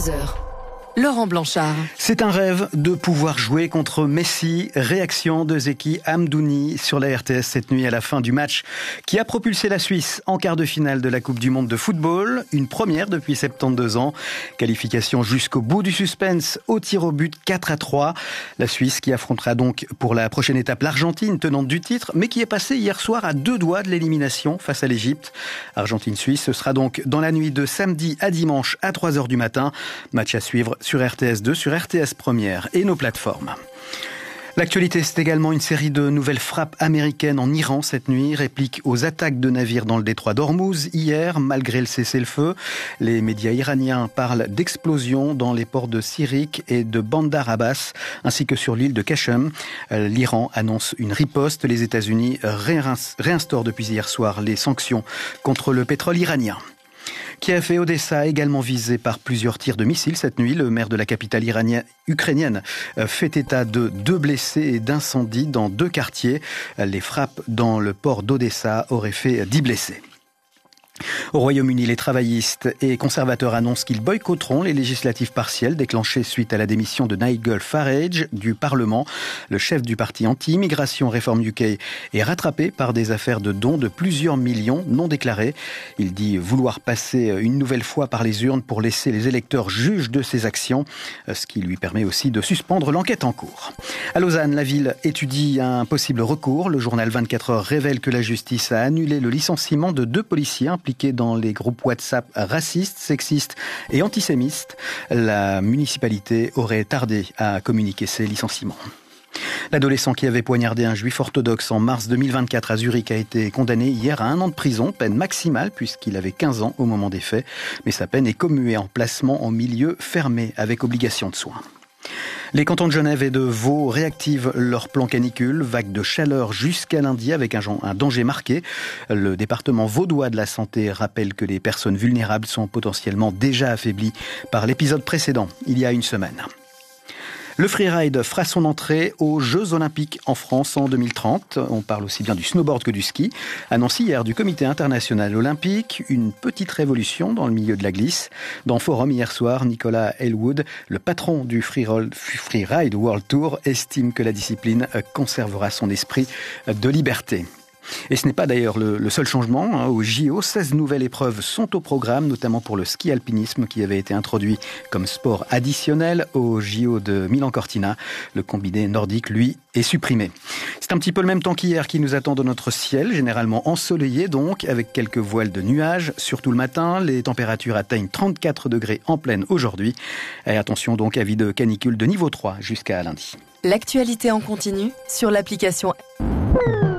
23h. Laurent Blanchard. C'est un rêve de pouvoir jouer contre Messi. Réaction de Zeki Hamdouni sur la RTS cette nuit à la fin du match qui a propulsé la Suisse en quart de finale de la Coupe du Monde de football. Une première depuis 72 ans. Qualification jusqu'au bout du suspense au tir au but 4-3. La Suisse qui affrontera donc pour la prochaine étape l'Argentine, tenante du titre, mais qui est passée hier soir à 2 doigts de l'élimination face à l'Égypte. Argentine-Suisse, ce sera donc dans la nuit de samedi à dimanche à 3h du matin. Match à suivre sur RTS 2, sur RTS Première et nos plateformes. L'actualité, c'est également une série de nouvelles frappes américaines en Iran cette nuit, réplique aux attaques de navires dans le détroit d'Ormuz hier, malgré le cessez-le-feu. Les médias iraniens parlent d'explosions dans les ports de Sirik et de Bandar Abbas, ainsi que sur l'île de Qashem. L'Iran annonce une riposte. Les États-Unis réinstaurent depuis hier soir les sanctions contre le pétrole iranien. Kiev et Odessa également visés par plusieurs tirs de missiles cette nuit. Le maire de la capitale ukrainienne fait état de 2 blessés et d'incendies dans 2 quartiers. Les frappes dans le port d'Odessa auraient fait 10 blessés. Au Royaume-Uni, les travaillistes et conservateurs annoncent qu'ils boycotteront les législatives partielles déclenchées suite à la démission de Nigel Farage du Parlement. Le chef du parti anti-immigration Reform UK est rattrapé par des affaires de dons de plusieurs millions non déclarés. Il dit vouloir passer une nouvelle fois par les urnes pour laisser les électeurs juges de ses actions, ce qui lui permet aussi de suspendre l'enquête en cours. À Lausanne, la ville étudie un possible recours. Le journal 24 heures révèle que la justice a annulé le licenciement de 2 policiers impliqués dans les groupes WhatsApp racistes, sexistes et antisémites. La municipalité aurait tardé à communiquer ces licenciements. L'adolescent qui avait poignardé un juif orthodoxe en mars 2024 à Zurich a été condamné hier à 1 an de prison, peine maximale puisqu'il avait 15 ans au moment des faits. Mais sa peine est commuée en placement en milieu fermé avec obligation de soins. Les cantons de Genève et de Vaud réactivent leur plan canicule, vague de chaleur jusqu'à lundi avec un danger marqué. Le département vaudois de la santé rappelle que les personnes vulnérables sont potentiellement déjà affaiblies par l'épisode précédent, il y a une semaine. Le freeride fera son entrée aux Jeux Olympiques en France en 2030. On parle aussi bien du snowboard que du ski. Annonce hier du Comité international olympique, une petite révolution dans le milieu de la glisse. Dans Forum hier soir, Nicolas Elwood, le patron du Freeride World Tour, estime que la discipline conservera son esprit de liberté. Et ce n'est pas d'ailleurs le seul changement. Au JO, 16 nouvelles épreuves sont au programme, notamment pour le ski alpinisme qui avait été introduit comme sport additionnel au JO de Milan-Cortina. Le combiné nordique, lui, est supprimé. C'est un petit peu le même temps qu'hier qui nous attend dans notre ciel, généralement ensoleillé donc, avec quelques voiles de nuages. Surtout le matin, les températures atteignent 34 degrés en pleine aujourd'hui. Et attention donc, avis de canicule de niveau 3 jusqu'à lundi. L'actualité en continu sur l'application